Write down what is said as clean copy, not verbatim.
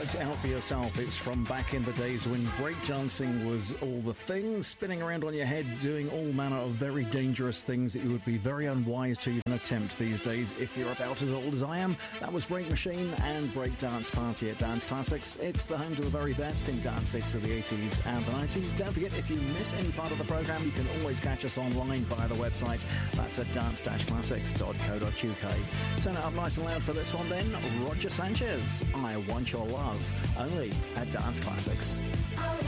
it out for yourself. It's from back in the days when breakdancing was all the thing, spinning around on your head, doing all manner of very dangerous things that you would be very unwise to even attempt these days if you're about as old as I am. That was Break Machine and Breakdance Party at Dance Classics. It's the home to the very best in dance hits of the 80s and the 90s. Don't forget, if you miss any part of the programme, you can always catch us online via the website. That's at dance-classics.co.uk. Turn it up nice and loud for this one then. Roger Sanchez, I Want Your Love, only at Dance Classics.